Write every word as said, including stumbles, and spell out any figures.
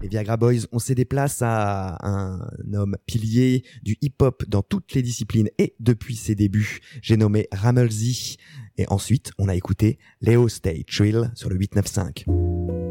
Les Viagra Boys ont cédé place à un homme pilier du hip-hop dans toutes les disciplines et depuis ses débuts, j'ai nommé Rammellzee. Et ensuite, on a écouté Leo Stay Trill sur le huit neuf cinq.